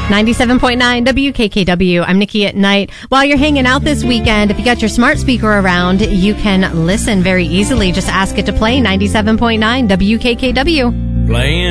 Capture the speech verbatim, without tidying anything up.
ninety-seven point nine W K K W. I'm Nikki at Night. While you're hanging out this weekend, if you got your smart speaker around, you can listen very easily. Just ask it to play ninety-seven point nine W K K W. Playing